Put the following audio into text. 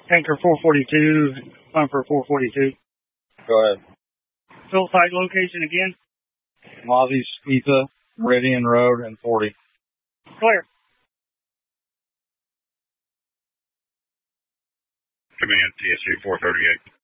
Tanker 442, Bumper 442. Go ahead. Fill site location again. Mozzie Pizza, Meridian Road, and 40. Clear. Command TSU 438.